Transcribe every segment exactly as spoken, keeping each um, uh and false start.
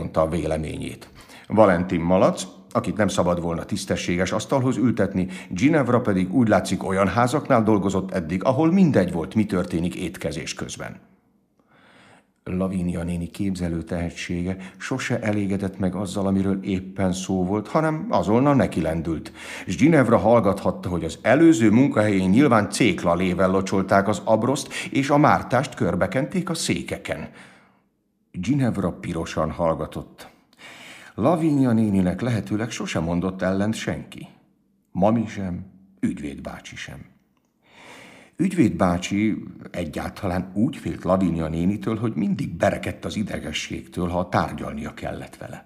mondta a véleményét. Valentin malac, akit nem szabad volna tisztességes asztalhoz ültetni, Ginevra pedig úgy látszik olyan házaknál dolgozott eddig, ahol mindegy volt, mi történik étkezés közben. Lavínia néni képzelő tehetsége sose elégedett meg azzal, amiről éppen szó volt, hanem azonnal nekilendült, és Ginevra hallgathatta, hogy az előző munkahelyén nyilván céklalével locsolták az abroszt, és a mártást körbekenték a székeken. Ginevra pirosan hallgatott. Lavínia néninek lehetőleg sose mondott ellent senki. Mami sem, ügyvéd bácsi sem. Ügyvéd bácsi egyáltalán úgy félt Lavínia nénitől, hogy mindig berekedt az idegességtől, ha tárgyalnia kellett vele.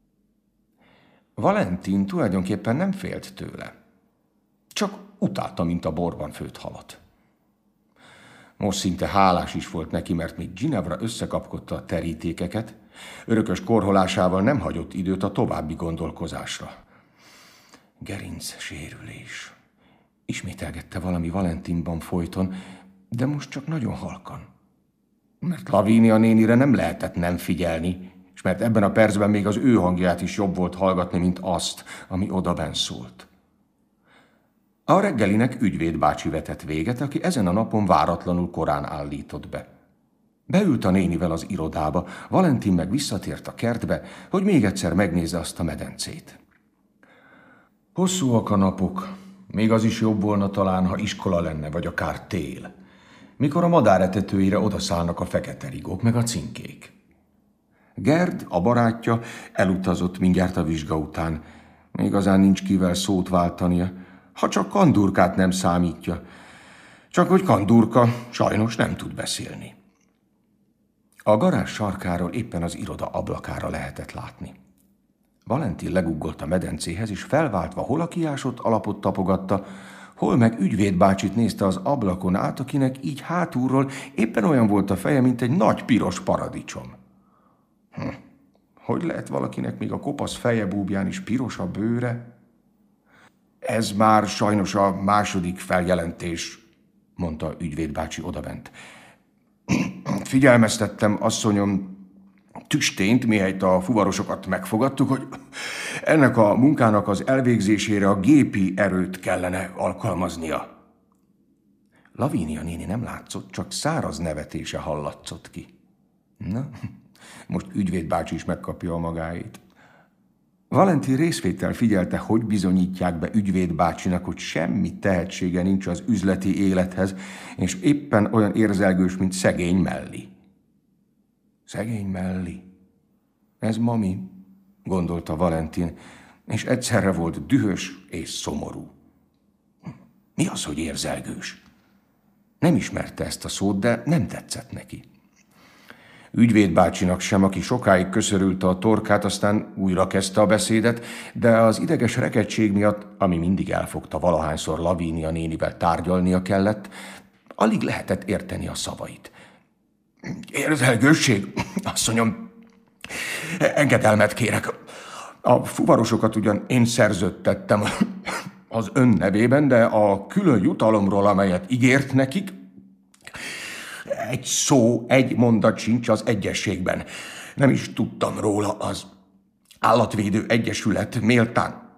Valentin tulajdonképpen nem félt tőle. Csak utálta, mint a borban főtt halat. Most szinte hálás is volt neki, mert még Ginevra összekapkodta a terítékeket, örökös korholásával nem hagyott időt a további gondolkozásra. Gerinc sérülés. Ismételgette valami Valentinban folyton, de most csak nagyon halkan. Mert Lavínia nénire nem lehetett nem figyelni, és mert ebben a percben még az ő hangját is jobb volt hallgatni, mint azt, ami odabenn szólt. A reggelinek ügyvéd bácsi vetett véget, aki ezen a napon váratlanul korán állított be. Beült a nénivel az irodába, Valentin meg visszatért a kertbe, hogy még egyszer megnézze azt a medencét. Hosszúak a napok, még az is jobb volna talán, ha iskola lenne, vagy akár tél, mikor a madáretetőire odaszállnak a fekete rigók, meg a cinkék. Gerd, a barátja, elutazott mindjárt a vizsga után. Igazán nincs kivel szót váltania, ha csak Kandurkát nem számítja. Csak hogy Kandurka sajnos nem tud beszélni. A garázs sarkáról éppen az iroda ablakára lehetett látni. Valentin leguggolt a medencéhez, és felváltva hol a kiásott alapot tapogatta, hol meg ügyvéd bácsit nézte az ablakon át, akinek így hátulról éppen olyan volt a feje, mint egy nagy piros paradicsom. Hm. Hogy lehet valakinek még a kopasz feje búbján is piros a bőre? Ez már sajnos a második feljelentés, mondta ügyvéd bácsi odabent. Figyelmeztettem, asszonyom, Tüstént, mihelyt a fuvarosokat megfogadtuk, hogy ennek a munkának az elvégzésére a gépi erőt kellene alkalmaznia. Lavínia néni nem látszott, csak száraz nevetése hallatszott ki. Na, most ügyvéd bácsi is megkapja a magáét. Valentin részvétel figyelte, hogy bizonyítják be ügyvéd bácsinak, hogy semmi tehetsége nincs az üzleti élethez, és éppen olyan érzelgős, mint szegény Melli. Szegény Melli. Ez mami, gondolta Valentin, és egyszerre volt dühös és szomorú. Mi az, hogy érzelgős? Nem ismerte ezt a szót, de nem tetszett neki. Ügyvéd bácsinak sem, aki sokáig köszörülte a torkát, aztán újra kezdte a beszédet, de az ideges rekegység miatt, ami mindig elfogta valahányszor Lavínia nénivel tárgyalnia kellett, alig lehetett érteni a szavait. Érzelgősség, asszonyom, engedelmet kérek. A fuvarosokat ugyan én szerződtettem az ön nevében, de a külön jutalomról, amelyet ígért nekik, egy szó, egy mondat sincs az egyezségben. Nem is tudtam róla, az Állatvédő Egyesület méltán.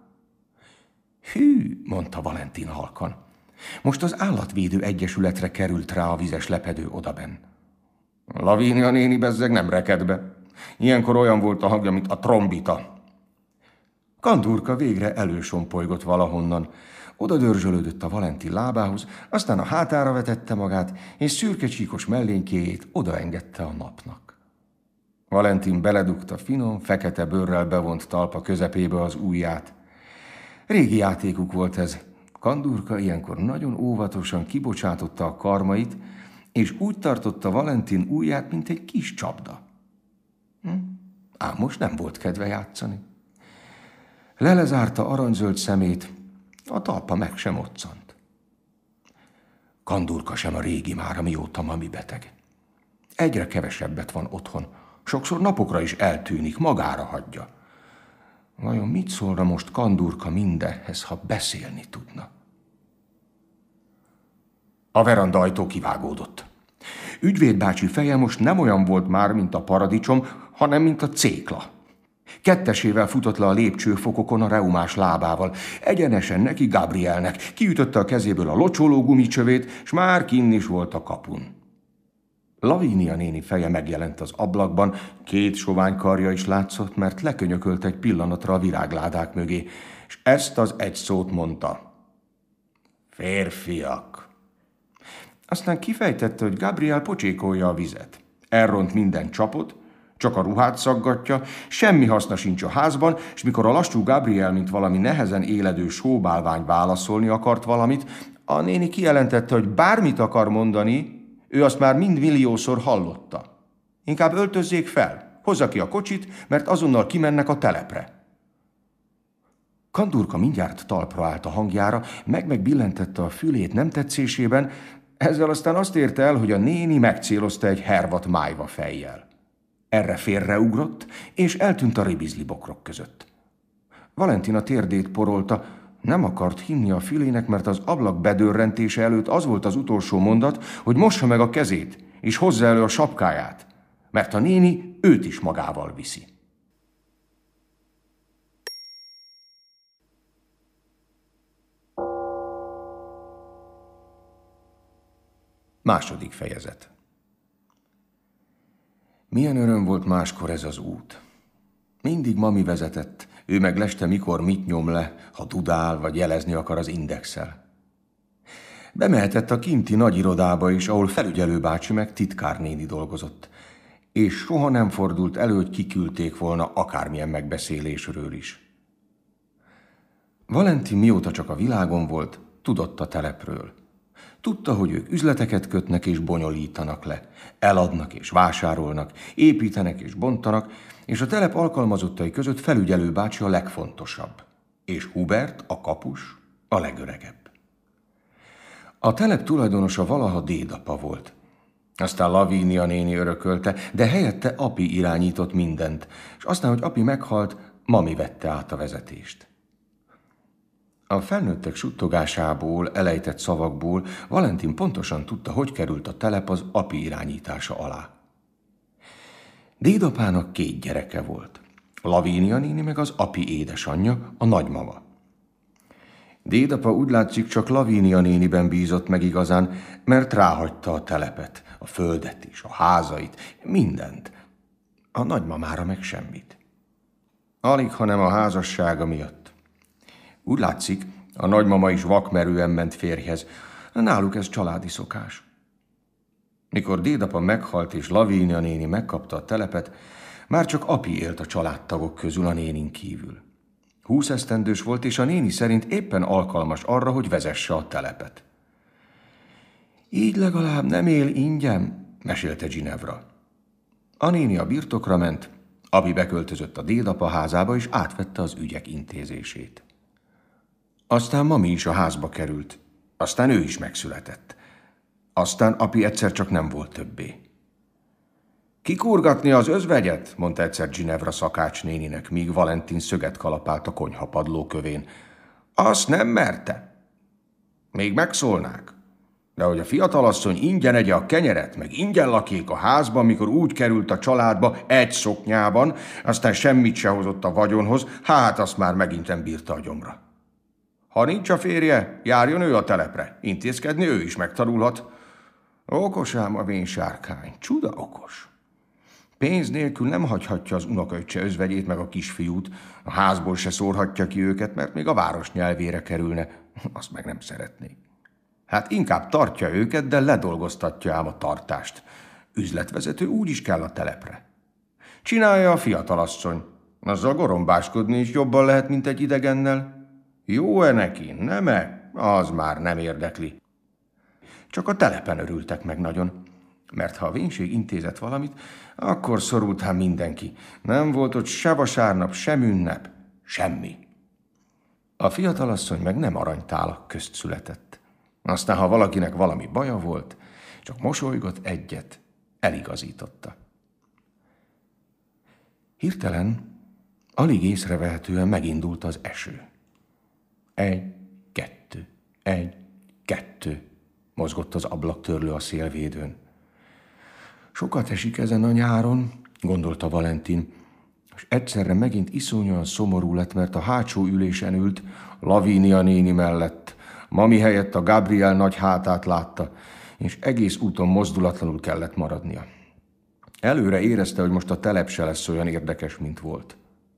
Hű, mondta Valentin halkan. Most az Állatvédő Egyesületre került rá a vizes lepedő odabenn. Lavínia néni bezzeg nem reked be. Ilyenkor olyan volt a hangja, mint a trombita. Kandurka végre elősompolygott valahonnan. Oda dörzsölődött a Valentin lábához, aztán a hátára vetette magát, és szürke csíkos mellénykéjét odaengedte a napnak. Valentin beledugta finom, fekete bőrrel bevont talpa közepébe az ujját. Régi játékuk volt ez. Kandurka ilyenkor nagyon óvatosan kibocsátotta a karmait, és úgy tartotta Valentin ujját, mint egy kis csapda. Hm? Ám most nem volt kedve játszani. Lelezárta aranyzöld szemét, a talpa meg sem moccant. Kandurka sem a régi már, amióta mami beteg. Egyre kevesebbet van otthon, sokszor napokra is eltűnik, magára hagyja. Vajon mit szólna most Kandurka mindenhez, ha beszélni tudna? A veranda ajtó kivágódott. Ügyvéd bácsi feje most nem olyan volt már, mint a paradicsom, hanem mint a cékla. Kettesével futott le a lépcsőfokokon a reumás lábával. Egyenesen neki Gabrielnek. Kiütötte a kezéből a locsoló gumicsövét, s már kinn is volt a kapun. Lavínia néni feje megjelent az ablakban, két sovány karja is látszott, mert lekönyökölt egy pillanatra a virágládák mögé, és ezt az egy szót mondta. Férfiak. Aztán kifejtette, hogy Gabriel pocsékolja a vizet. Elront minden csapot, csak a ruhát szaggatja, semmi haszna sincs a házban, és mikor a lassú Gabriel, mint valami nehezen éledő sóbálvány válaszolni akart valamit, a néni kijelentette, hogy bármit akar mondani, ő azt már mind milliószor hallotta. Inkább öltözzék fel, hozza ki a kocsit, mert azonnal kimennek a telepre. Kandurka mindjárt talpra állt a hangjára, meg-meg billentette a fülét nem tetszésében, ezzel aztán azt érte el, hogy a néni megcélozta egy hervat májva fejjel. Erre félreugrott, és eltűnt a ribizli bokrok között. Valentina térdét porolta, nem akart hinni a fülének, mert az ablak bedörrentése előtt az volt az utolsó mondat, hogy mossa meg a kezét, és hozza elő a sapkáját, mert a néni őt is magával viszi. Második fejezet. Milyen öröm volt máskor ez az út. Mindig mami vezetett, ő meg leste mikor mit nyom le, ha dudál vagy jelezni akar az indexel. Bemehetett a kinti nagy irodába is, ahol felügyelőbácsi meg titkárnéni dolgozott, és soha nem fordult elő, hogy kiküldték volna akármilyen megbeszélésről is. Valentin mióta csak a világon volt, tudott a telepről. Tudta, hogy ők üzleteket kötnek és bonyolítanak le, eladnak és vásárolnak, építenek és bontanak, és a telep alkalmazottai között felügyelő bácsi a legfontosabb, és Hubert, a kapus, a legöregebb. A telep tulajdonosa valaha dédapa volt. Aztán Lavínia néni örökölte, de helyette api irányított mindent, és aztán, hogy api meghalt, mami vette át a vezetést. A felnőttek suttogásából, elejtett szavakból Valentin pontosan tudta, hogy került a telep az api irányítása alá. Dédapának két gyereke volt. Lavínia néni meg az api édesanyja, a nagymama. Dédapa úgy látszik csak Lavínia néniben bízott meg igazán, mert ráhagyta a telepet, a földet is, a házait, mindent. A nagymamára meg semmit. Alig, hanem a házassága miatt. Úgy látszik, a nagymama is vakmerően ment férjhez. Náluk ez családi szokás. Mikor dédapa meghalt és Lavínia néni megkapta a telepet, már csak api élt a családtagok közül a nénin kívül. Húsz esztendős volt, és a néni szerint éppen alkalmas arra, hogy vezesse a telepet. Így legalább nem él ingyen, mesélte Ginevra. A néni a birtokra ment, api beköltözött a dédapa házába, és átvette az ügyek intézését. Aztán mami is a házba került, aztán ő is megszületett. Aztán api egyszer csak nem volt többé. Kikurgatni az özvegyet, mondta egyszer Ginevra szakács néninek, míg Valentin szöget kalapált a konyhapadló kövén. Azt nem merte. Még megszólnák. De hogy a fiatalasszony ingyen egye a kenyeret, meg ingyen lakék a házban, mikor úgy került a családba egy szoknyában, aztán semmit se hozott a vagyonhoz, hát azt már megintem bírta a gyomra. Ha nincs a férje, járjon ő a telepre. Intézkedni ő is megtanulhat. Okos ám a vén sárkány, csuda okos. Pénz nélkül nem hagyhatja az unokaöccse özvegyét meg a kisfiút, a házból se szórhatja ki őket, mert még a város nyelvére kerülne, azt meg nem szeretné. Hát inkább tartja őket, de ledolgoztatja ám a tartást. Üzletvezető úgy is kell a telepre. Csinálja a fiatalasszony, azzal gorombáskodni is jobban lehet, mint egy idegennel. Jó-e neki, nem-e? Az már nem érdekli. Csak a telepen örültek meg nagyon, mert ha a vénség intézett valamit, akkor szorult hát mindenki. Nem volt ott se vasárnap, sem ünnep, semmi. A fiatalasszony meg nem aranytálak közt született. Aztán, ha valakinek valami baja volt, csak mosolygott egyet, eligazította. Hirtelen, alig észrevehetően megindult az eső. Egy, kettő, egy, kettő, mozgott az ablaktörlő a szélvédőn. Sokat esik ezen a nyáron, gondolta Valentin. És egyszerre megint iszonyúan szomorú lett, mert a hátsó ülésen ült, Lavínia néni mellett, mami helyett a Gabriel nagy hátát látta, és egész úton mozdulatlanul kellett maradnia. Előre érezte, hogy most a telep se lesz olyan érdekes, mint volt.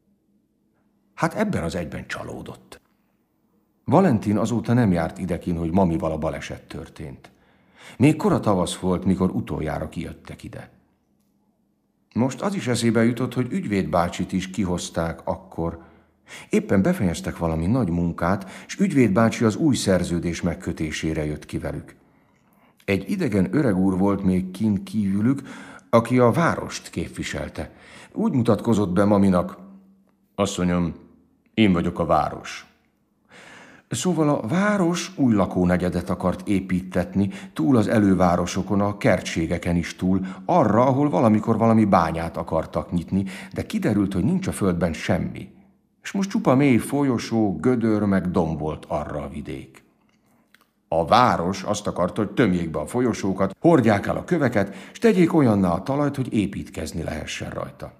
Hát ebben az egyben csalódott. Valentin azóta nem járt idekin, hogy mamival a baleset történt. Még kora tavasz volt, mikor utoljára kijöttek ide. Most az is eszébe jutott, hogy ügyvéd bácsit is kihozták akkor. Éppen befejeztek valami nagy munkát, és ügyvéd bácsi az új szerződés megkötésére jött ki velük. Egy idegen öreg úr volt még kint kívülük, aki a várost képviselte. Úgy mutatkozott be maminak: asszonyom, én vagyok a város. Szóval a város új lakónegyedet akart építetni, túl az elővárosokon, a kertségeken is túl, arra, ahol valamikor valami bányát akartak nyitni, de kiderült, hogy nincs a földben semmi. És most csupa mély folyosó, gödör meg domb volt arra a vidék. A város azt akarta, hogy tömjék be a folyosókat, hordják el a köveket, és tegyék olyanná a talajt, hogy építkezni lehessen rajta.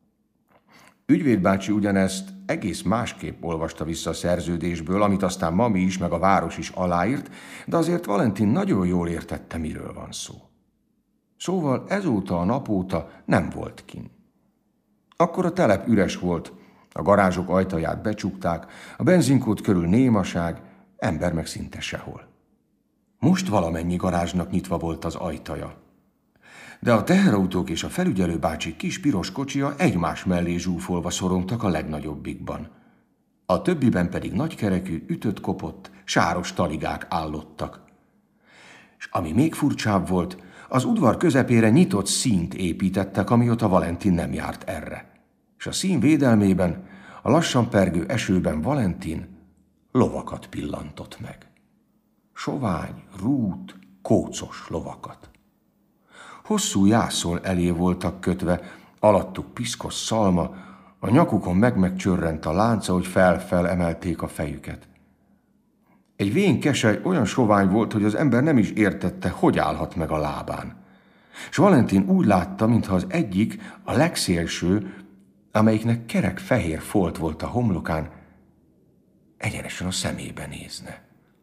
Ügyvéd bácsi ugyanezt egész másképp olvasta vissza a szerződésből, amit aztán mami is, meg a város is aláírt, de azért Valentin nagyon jól értette, miről van szó. Szóval ezóta a napóta nem volt kint. Akkor a telep üres volt, a garázsok ajtaját becsukták, a benzinkút körül némaság, ember meg szinte sehol. Most valamennyi garázsnak nyitva volt az ajtaja. De a teherautók és a felügyelő bácsi kis piros kocsija egymás mellé zsúfolva szorongtak a legnagyobbikban. A többiben pedig nagykerekű, ütött-kopott, sáros taligák állottak. És ami még furcsább volt, az udvar közepére nyitott színt építettek, amióta Valentin nem járt erre. És a szín védelmében, a lassan pergő esőben Valentin lovakat pillantott meg. Sovány, rút, kócos lovakat. Hosszú jászol elé voltak kötve, alattuk piszkos szalma, a nyakukon meg-megcsörrent a lánca, hogy fel-fel emelték a fejüket. Egy vén kesely olyan sovány volt, hogy az ember nem is értette, hogy állhat meg a lábán. És Valentin úgy látta, mintha az egyik, a legszélső, amelyiknek kerek fehér folt volt a homlokán, egyenesen a szemébe nézne.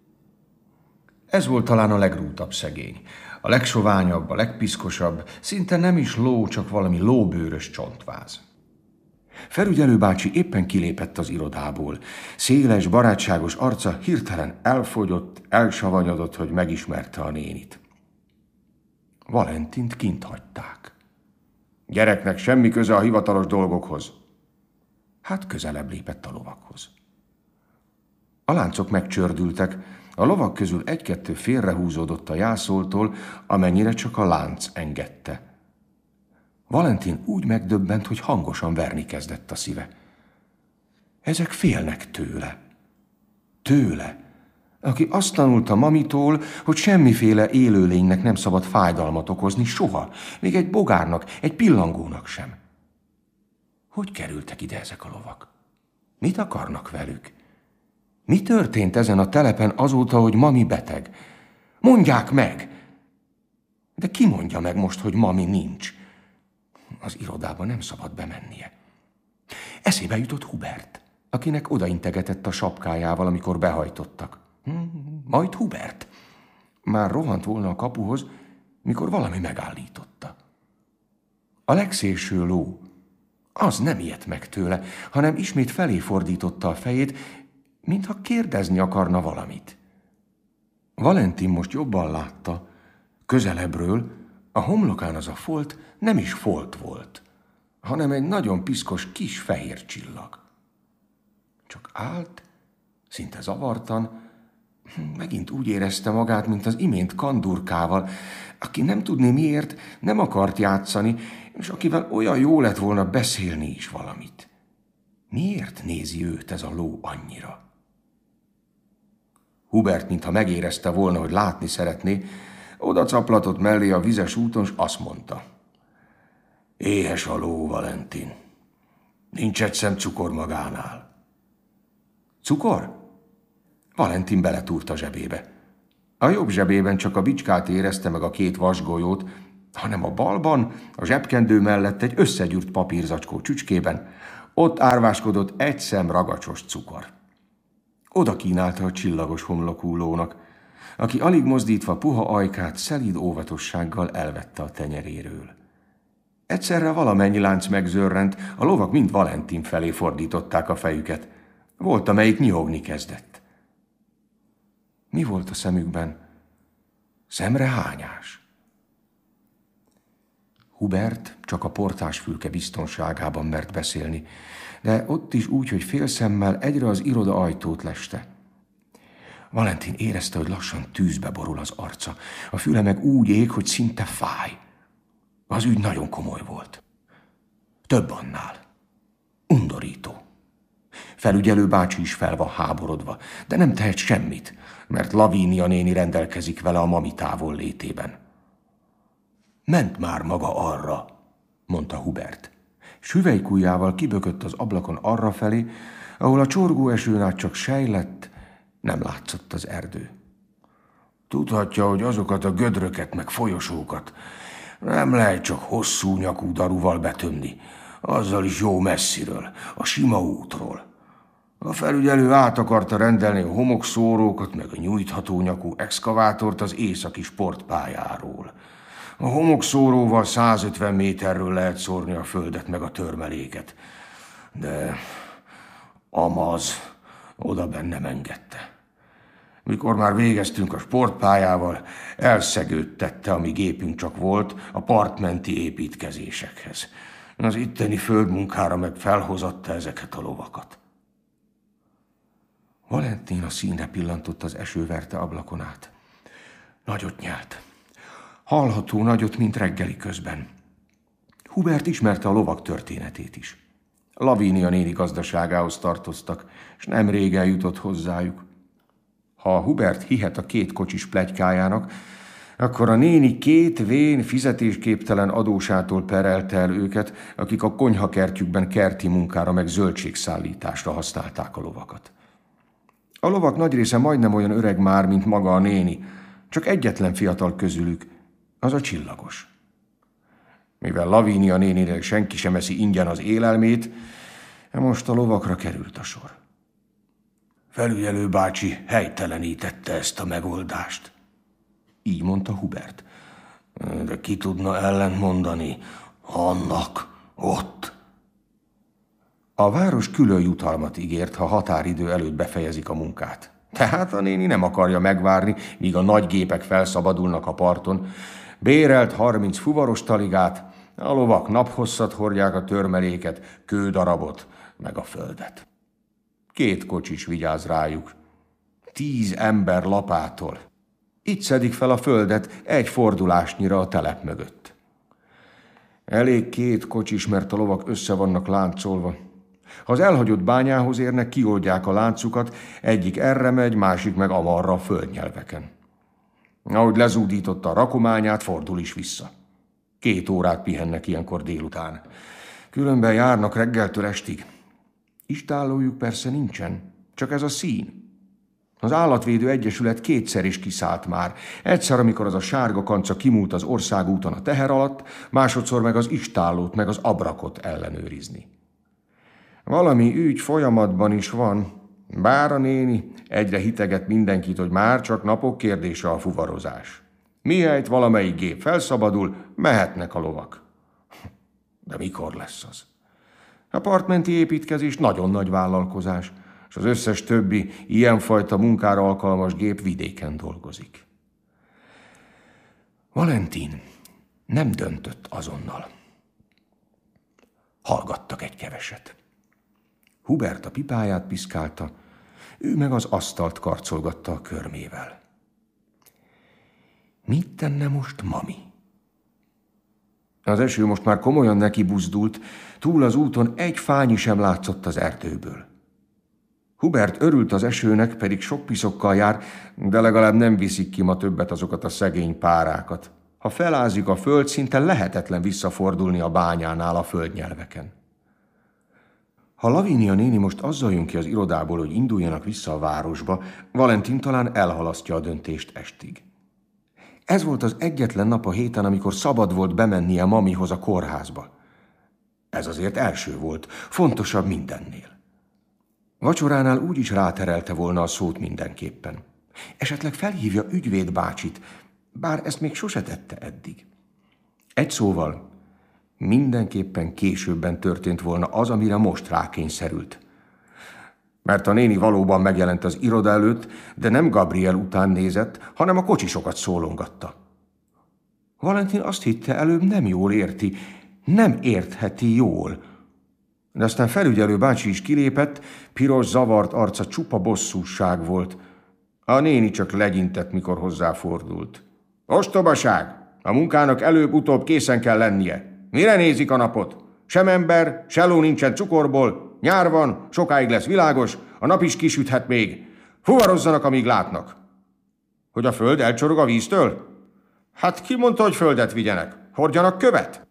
Ez volt talán a legrútabb szegény, a legsoványabb, a legpiszkosabb, szinte nem is ló, csak valami lóbőrös csontváz. Felügyelő bácsi éppen kilépett az irodából. Széles, barátságos arca hirtelen elfogyott, elsavanyodott, hogy megismerte a nénit. Valentint kint hagyták. Gyereknek semmi köze a hivatalos dolgokhoz. Hát közelebb lépett a lovakhoz. A láncok megcsördültek, a lovak közül egy-kettő félrehúzódott a jászoltól, amennyire csak a lánc engedte. Valentin úgy megdöbbent, hogy hangosan verni kezdett a szíve. Ezek félnek tőle. Tőle, aki azt tanulta mamitól, hogy semmiféle élőlénynek nem szabad fájdalmat okozni soha, még egy bogárnak, egy pillangónak sem. Hogy kerültek ide ezek a lovak? Mit akarnak velük? Mi történt ezen a telepen azóta, hogy mami beteg? Mondják meg! De ki mondja meg most, hogy mami nincs? Az irodába nem szabad bemennie. Eszébe jutott Hubert, akinek odaintegetett a sapkájával, amikor behajtottak. Hm, majd Hubert. Már rohant volna a kapuhoz, mikor valami megállította. A legszélső ló, az nem ijedt meg tőle, hanem ismét felé fordította a fejét, mintha kérdezni akarna valamit. Valentin most jobban látta, közelebbről, a homlokán az a folt nem is folt volt, hanem egy nagyon piszkos kis fehér csillag. Csak állt, szinte zavartan, megint úgy érezte magát, mint az imént kandurkával, aki nem tudné miért, nem akart játszani, és akivel olyan jó lett volna beszélni is valamit. Miért nézi őt ez a ló annyira? Hubert, mintha megérezte volna, hogy látni szeretné, oda caplatott mellé a vizes úton, s azt mondta. Éhes a ló, Valentin. Nincs egy szem cukor magánál. Cukor? Valentin beletúrt a zsebébe. A jobb zsebében csak a bicskát érezte meg a két vasgolyót, hanem a balban, a zsebkendő mellett egy összegyűrt papírzacskó csücskében, ott árváskodott egy szem ragacsos cukor. Oda kínálta a csillagos homlokú lónak, aki alig mozdítva puha ajkát szelíd óvatossággal elvette a tenyeréről. Egyszerre valamennyi lánc megzörrent, a lovak mind Valentin felé fordították a fejüket. Volt, amelyik nyihogni kezdett. Mi volt a szemükben? Szemrehányás. Hubert csak a portásfülke biztonságában mert beszélni, de ott is úgy, hogy félszemmel egyre az iroda ajtót leste. Valentin érezte, hogy lassan tűzbe borul az arca, a füle meg úgy ég, hogy szinte fáj. Az ügy nagyon komoly volt. Több annál. Undorító. Felügyelő bácsi is fel van háborodva, de nem tehet semmit, mert Lavínia néni rendelkezik vele a mami távol létében. Ment már maga arra, mondta Hubert. Süvelykujjával kibökött az ablakon arrafelé, ahol a csorgó esőn át csak sejlett, nem látszott az erdő. Tudhatja, hogy azokat a gödröket meg folyosókat nem lehet csak hosszú nyakú daruval betömni, azzal is jó messziről, a sima útról. A felügyelő át akarta rendelni a homokszórókat meg a nyújtható nyakú exkavátort az északi sportpályáról. A homokszóróval százötven méterről lehet szórni a földet meg a törmeléket, de Amaz oda benne nem engedte. Mikor már végeztünk a sportpályával, elszegődtette, ami gépünk csak volt, a partmenti építkezésekhez. Az itteni földmunkára meg felhozatta ezeket a lovakat. Valentin a színre pillantott az esőverte ablakon át. Nagyot nyelt. Hallható nagyot, mint reggeli közben. Hubert ismerte a lovak történetét is. Lavínia néni gazdaságához tartoztak, és nem rég eljutott hozzájuk. Ha Hubert hihet a két kocsis pletykájának, akkor a néni két vén, fizetésképtelen adósától perelte el őket, akik a konyhakertjükben kerti munkára meg zöldségszállításra használták a lovakat. A lovak nagy része majdnem olyan öreg már, mint maga a néni, csak egyetlen fiatal közülük, az a csillagos. Mivel Lavínia néninek senki sem eszi ingyen az élelmét, most a lovakra került a sor. Felügyelő bácsi helytelenítette ezt a megoldást. Így mondta Hubert. De ki tudna ellent mondani annak ott? A város külön jutalmat ígért, ha határidő előtt befejezik a munkát. Tehát a néni nem akarja megvárni, míg a nagy gépek felszabadulnak a parton. Bérelt harminc fuvaros taligát, a lovak naphosszat hordják a törmeléket, kődarabot, meg a földet. Két kocsis vigyáz rájuk. Tíz ember lapától. Így szedik fel a földet egy fordulásnyira a telep mögött. Elég két kocsis, mert a lovak össze vannak láncolva. Ha az elhagyott bányához érnek, kioldják a láncukat, egyik erre megy, másik meg amarra a földnyelveken. Ahogy lezúdította a rakományát, fordul is vissza. Két órát pihennek ilyenkor délután. Különben járnak reggeltől estig. Istállójuk persze nincsen, csak ez a szín. Az Állatvédő Egyesület kétszer is kiszállt már. Egyszer, amikor az a sárga kanca kimúlt az országúton a teher alatt, másodszor meg az istállót, meg az abrakot ellenőrizni. Valami ügy folyamatban is van, bár a néni egyre hiteget mindenkit, hogy már csak napok kérdése a fuvarozás. Mihelyt valamelyik gép felszabadul, mehetnek a lovak. De mikor lesz az? A partmenti építkezés nagyon nagy vállalkozás, és az összes többi ilyenfajta munkára alkalmas gép vidéken dolgozik. Valentin nem döntött azonnal. Hallgattak egy keveset. Hubert a pipáját piszkálta, ő meg az asztalt karcolgatta a körmével. Mit tenne most mami? Az eső most már komolyan neki buzdult, túl az úton egy fányi sem látszott az erdőből. Hubert örült az esőnek, pedig sok piszokkal jár, de legalább nem viszik ki ma többet azokat a szegény párákat. Ha felázik a föld, szinte lehetetlen visszafordulni a bányánál a földnyelveken. Ha Lavínia néni most azzal jön ki az irodából, hogy induljanak vissza a városba, Valentin talán elhalasztja a döntést estig. Ez volt az egyetlen nap a héten, amikor szabad volt bemennie mamihoz a kórházba. Ez azért első volt, fontosabb mindennél. Vacsoránál úgy is ráterelte volna a szót mindenképpen. Esetleg felhívja ügyvéd bácsit, bár ezt még sose tette eddig. Egy szóval, mindenképpen későbben történt volna az, amire most rákényszerült. Mert a néni valóban megjelent az iroda előtt, de nem Gabriel után nézett, hanem a kocsisokat szólongatta. Valentin azt hitte, előbb nem jól érti, nem értheti jól. De aztán felügyelő bácsi is kilépett, piros, zavart arca csupa bosszúság volt. A néni csak legyintett, mikor hozzáfordult. Ostobaság! A munkának előbb-utóbb készen kell lennie. Mire nézik a napot? Sem ember, se ló nincsen cukorból, nyár van, sokáig lesz világos, a nap is kisüthet még. Fuvarozzanak, amíg látnak. Hogy a föld elcsorog a víztől? Hát ki mondta, hogy földet vigyenek? Hordjanak követ?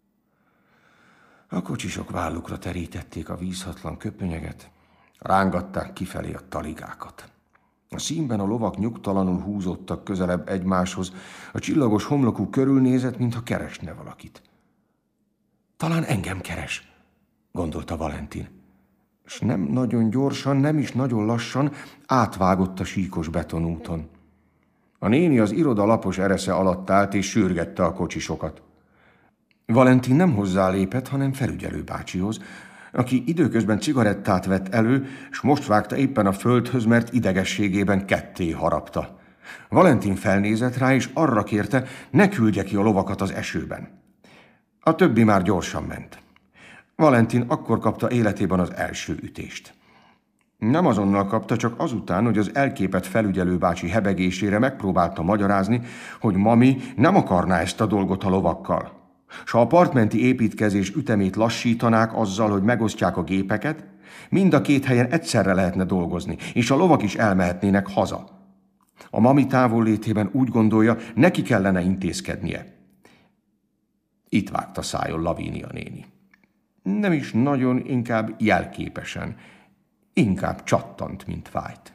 A kocsisok vállukra terítették a vízhatlan köpönyeget, rángatták kifelé a taligákat. A színben a lovak nyugtalanul húzódtak közelebb egymáshoz, a csillagos homlokú körülnézett, mintha keresne valakit. Talán engem keres, gondolta Valentin, és nem nagyon gyorsan, nem is nagyon lassan átvágott a síkos betonúton. A néni az iroda lapos eresze alatt állt és sürgette a kocsisokat. Valentin nem hozzálépett, hanem felügyelő bácsihoz, aki időközben cigarettát vett elő, és most vágta éppen a földhöz, mert idegességében ketté harapta. Valentin felnézett rá, és arra kérte, ne küldje ki a lovakat az esőben. A többi már gyorsan ment. Valentin akkor kapta életében az első ütést. Nem azonnal kapta, csak azután, hogy az elképett felügyelőbácsi hebegésére megpróbálta magyarázni, hogy mami nem akarná ezt a dolgot a lovakkal. S ha a partmenti építkezés ütemét lassítanák azzal, hogy megosztják a gépeket, mind a két helyen egyszerre lehetne dolgozni, és a lovak is elmehetnének haza. A mami távollétében úgy gondolja, neki kellene intézkednie. Itt vágta szájon Lavínia néni. Nem is nagyon, inkább jelképesen, inkább csattant, mint fájt.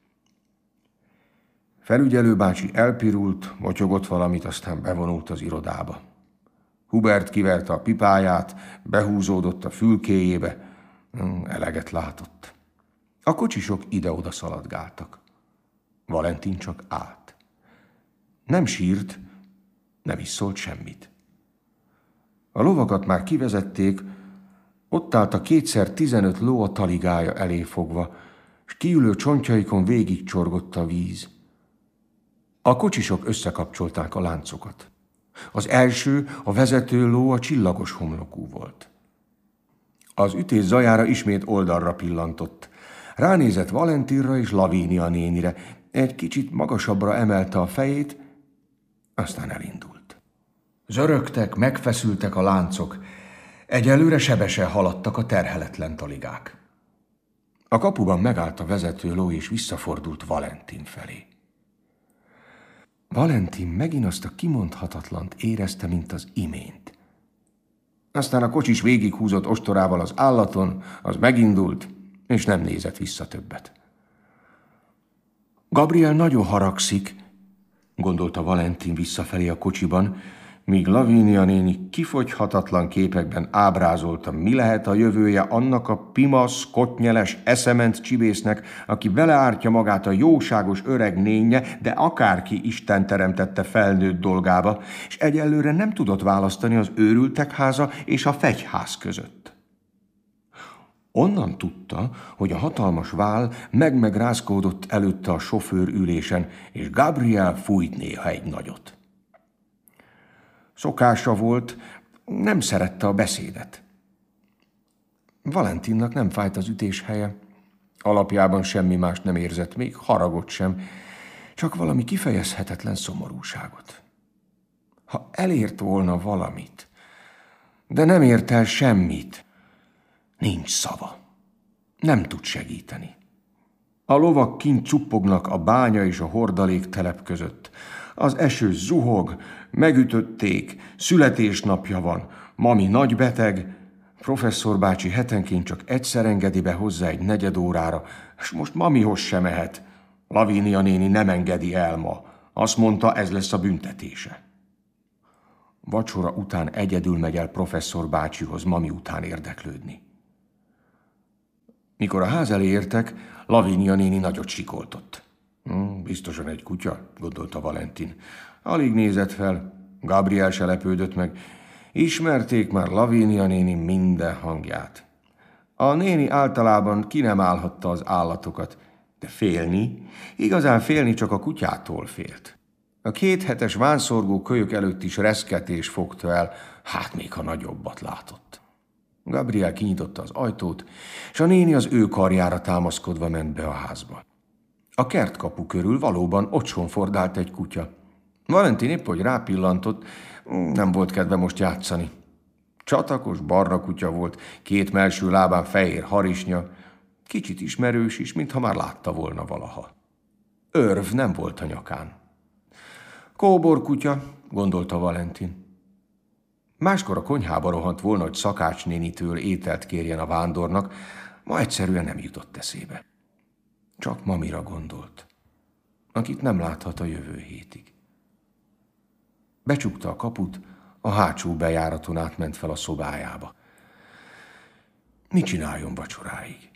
Felügyelő bácsi elpirult, motyogott valamit, aztán bevonult az irodába. Hubert kiverte a pipáját, behúzódott a fülkéjébe, eleget látott. A kocsisok ide-oda szaladgáltak. Valentin csak állt. Nem sírt, nem is szólt semmit. A lovakat már kivezették, ott állt a kétszer tizenöt ló a taligája elé fogva, s kiülő csontjaikon végigcsorgott a víz. A kocsisok összekapcsolták a láncokat. Az első, a vezető ló a csillagos homlokú volt. Az ütés zajára ismét oldalra pillantott. Ránézett Valentinra és Lavínia nénire, egy kicsit magasabbra emelte a fejét, aztán elindult. Zörögtek, megfeszültek a láncok, egyelőre sebesen haladtak a terheletlen taligák. A kapuban megállt a vezető ló, és visszafordult Valentin felé. Valentin megint azt a kimondhatatlant érezte, mint az imént. Aztán a kocsis végighúzott ostorával az állaton, az megindult, és nem nézett vissza többet. Gabriel nagyon haragszik, gondolta Valentin visszafelé a kocsiban, míg Lavínia néni kifogyhatatlan képekben ábrázolta, mi lehet a jövője annak a pimasz, kottnyeles, eszement csibésznek, aki beleártja magát a jóságos öreg nénye, de akárki Isten teremtette felnőtt dolgába, és egyelőre nem tudott választani az őrültek háza és a fegyház között. Onnan tudta, hogy a hatalmas vál meg-megrázkódott előtte a sofőr ülésen, és Gabriel fújt néha egy nagyot. Szokása volt, nem szerette a beszédet. Valentinnak nem fájt az ütés helye, alapjában semmi mást nem érzett, még haragot sem, csak valami kifejezhetetlen szomorúságot. Ha elért volna valamit, de nem ért el semmit, nincs szava, nem tud segíteni. A lovak kint csuppognak a bánya és a hordalék telep között. Az eső zuhog, megütötték, születésnapja van, mami nagy beteg, professzor bácsi hetenként csak egyszer engedi be hozzá egy negyed órára, és most mamihoz sem mehet. Lavínia néni nem engedi el ma. Azt mondta, ez lesz a büntetése. Vacsora után egyedül megy el professzor bácsihoz mami után érdeklődni. Mikor a ház elé értek, Lavínia néni nagyot sikoltott. Hm, biztosan egy kutya, gondolta Valentin. Alig nézett fel, Gabriel se lepődött meg. Ismerték már Lavínia néni minden hangját. A néni általában ki nem állhatta az állatokat, de félni, igazán félni csak a kutyától félt. A két hetes vánszorgó kölyök előtt is reszketés fogta el, hát még ha nagyobbat látott. Gabriel kinyitotta az ajtót, és a néni az ő karjára támaszkodva ment be a házba. A kertkapu körül valóban ocsonfordált egy kutya. Valentin épp, hogy rápillantott, nem volt kedve most játszani. Csatakos, barna kutya volt, két mellső lábán fehér harisnya, kicsit ismerős is, mintha már látta volna valaha. Örv nem volt a nyakán. Kóbor kutya, gondolta Valentin. Máskor a konyhába rohant volna, hogy Szakács nénitől ételt kérjen a vándornak, ma egyszerűen nem jutott eszébe. Csak mamira gondolt, akit nem láthat a jövő hétig. Becsukta a kaput, a hátsó bejáraton át ment fel a szobájába. Mit csináljon vacsoráig?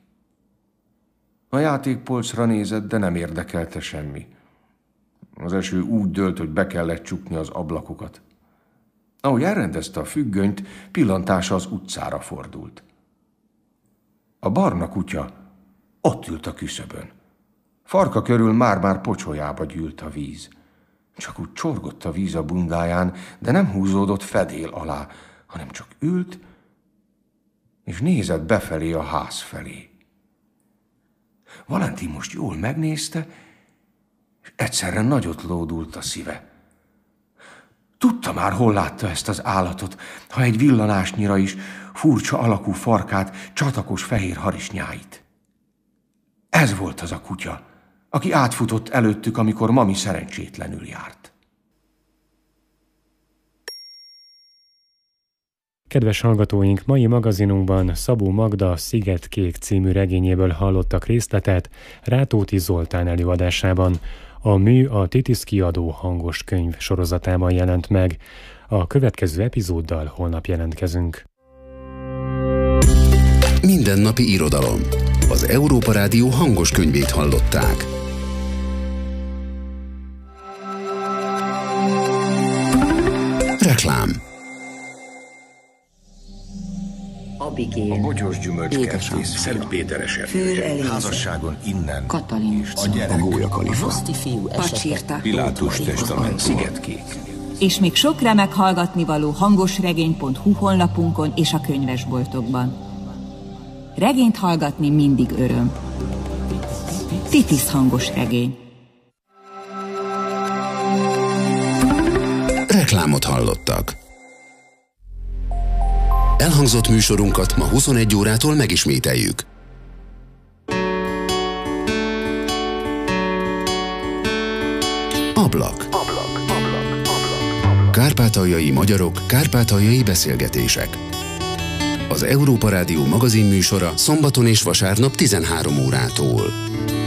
A játékpolcra nézett, de nem érdekelte semmi. Az eső úgy dőlt, hogy be kellett csukni az ablakokat. Ahogy elrendezte a függönyt, pillantása az utcára fordult. A barna kutya ott ült a küszöbön. Farka körül már-már pocsolyába gyűlt a víz. Csak úgy csorgott a víz a bundáján, de nem húzódott fedél alá, hanem csak ült, és nézett befelé a ház felé. Valentin most jól megnézte, és egyszerre nagyot lódult a szíve. Tudta már, hol látta ezt az állatot, ha egy villanásnyira is furcsa alakú farkát, csatakos fehér harisnyáit. Ez volt az a kutya, aki átfutott előttük, amikor mami szerencsétlenül járt. Kedves hallgatóink, mai magazinunkban Szabó Magda Szigetkék című regényéből hallottak részletet Rátóti Zoltán előadásában. A mű a Titisz kiadó hangos könyv sorozatában jelent meg. A következő epizóddal holnap jelentkezünk. Mindennapi irodalom. Az Európa Rádió hangos könyvét hallották. Reklám. Abigél, A bogyós gyümölcskertész Szentpéteres erdője, házasságon innen, Katalin, a gyerek, a Gólyakalifa, Pacsirta, Pilátus testament, Szigetkék. És még sok remek hallgatnivaló hangosregény pont hu honlapunkon és a könyvesboltokban. Regényt hallgatni mindig öröm. Titisz hangos regény. Reklámot hallottak. Elhangzott műsorunkat ma huszonegy órától megismételjük. Ablak. Ablak. Ablak. Ablak. Kárpátaljai magyarok, kárpátaljai beszélgetések. Az Európa Rádió magazinműsora szombaton és vasárnap tizenhárom órától.